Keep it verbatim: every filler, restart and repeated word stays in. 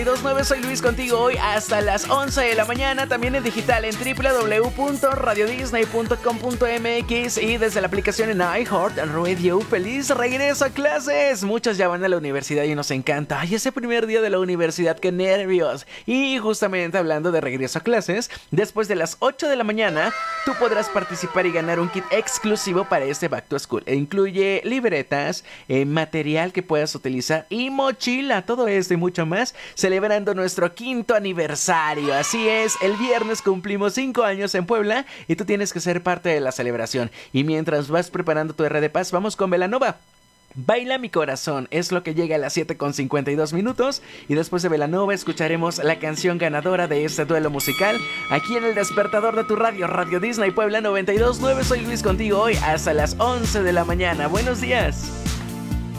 dos nueve, soy Luis contigo hoy hasta las once de la mañana, también en digital en doble u doble u doble u punto radio disney punto com punto m x y desde la aplicación en iHeartRadio. ¡Feliz regreso a clases! Muchos ya van a la universidad y nos encanta. ¡Ay, ese primer día de la universidad, qué nervios! Y justamente hablando de regreso a clases, después de las ocho de la mañana, tú podrás participar y ganar un kit exclusivo para este Back to School. E incluye libretas, eh, material que puedas utilizar y mochila, todo esto y mucho más, celebrando nuestro quinto aniversario. Así es, el viernes cumplimos cinco años en Puebla y tú tienes que ser parte de la celebración. Y mientras vas preparando tu R de Paz, vamos con Belanova. Baila mi corazón es lo que llega a las siete con cincuenta y dos minutos. Y después de Belanova escucharemos la canción ganadora de este duelo musical aquí en el despertador de tu radio, Radio Disney Puebla noventa y dos punto nueve. Soy Luis contigo hoy hasta las once de la mañana. Buenos días.